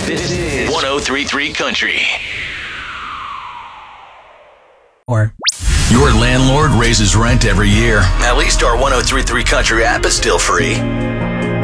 This is 1033 Country. Or your landlord raises rent every year. At least our 1033 Country app is still free.